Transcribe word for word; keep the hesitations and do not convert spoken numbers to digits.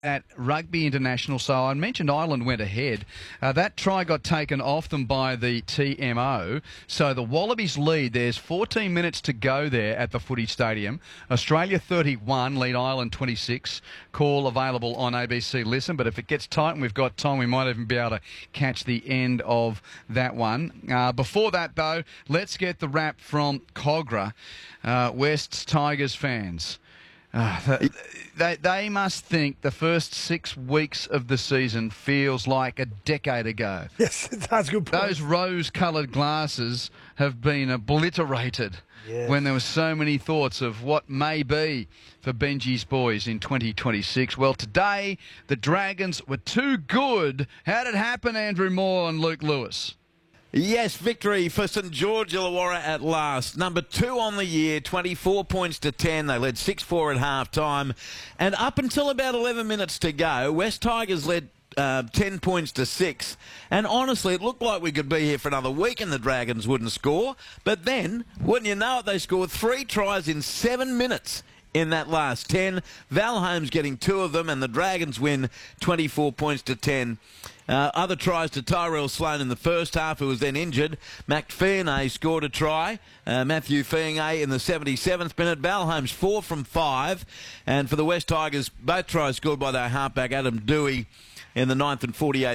at Rugby International. So I mentioned Ireland went ahead. Uh, that try got taken off them by the T M O. So the Wallabies lead. There's fourteen minutes to go there at the Footy Stadium. Australia thirty-one, lead Ireland twenty-six. Call available on A B C Listen. But if it gets tight and we've got time, we might even be able to catch the end of that one. Uh, before that, though, let's get the wrap from Cogra, uh, West's Tigers fans. Uh, they, they must think the first six weeks of the season feels like a decade ago. Yes, that's a good point. Those rose-coloured glasses have been obliterated yes. when there were so many thoughts of what may be for Benji's boys in twenty twenty-six. Well, today, the Dragons were too good. How did it happen, Andrew Moore and Luke Lewis? Yes, victory for St George Illawarra at last. Number two on the year, twenty-four points to ten. They led six four at half-time. And up until about eleven minutes to go, West Tigers led uh, ten points to six. And honestly, it looked like we could be here for another week and the Dragons wouldn't score. But then, wouldn't you know it, they scored three tries in seven minutes. In that last ten. Val Holmes getting two of them, and the Dragons win twenty-four points to ten. Uh, other tries to Tyrell Sloan in the first half, who was then injured. Mac Fianet scored a try. Uh, Matthew Fianet in the seventy-seventh minute. Val Holmes four from five. And for the West Tigers, both tries scored by their halfback Adam Dewey in the ninth and forty-eighth.